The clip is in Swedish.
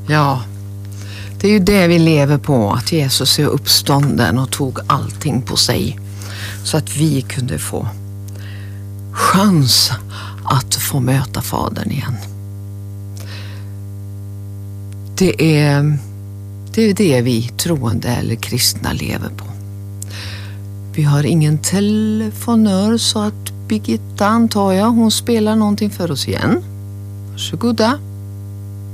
Ja, det är ju det vi lever på, att Jesus är uppstånden och tog allting på sig så att vi kunde få chans att få möta Fadern igen. Det är det vi troende eller kristna lever på. Vi har ingen telefonör, så att Birgitta, antar jag, hon spelar någonting för oss igen. Varsågoda.